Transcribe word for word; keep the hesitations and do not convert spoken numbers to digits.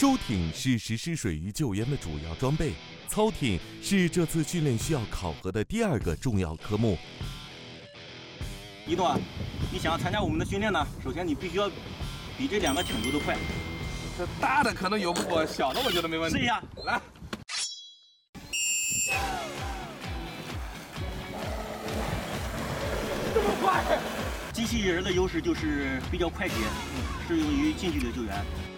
舟艇是实施水域救援的主要装备，操艇是这次训练需要考核的第二个重要科目。 一诺，你想要参加我们的训练呢，首先你必须要比这两个艇都都快。 这大的可能游不过，小的我觉得没问题。 试一下， 来。这么快！ 机器人的优势就是比较快捷，适用于近距离救援。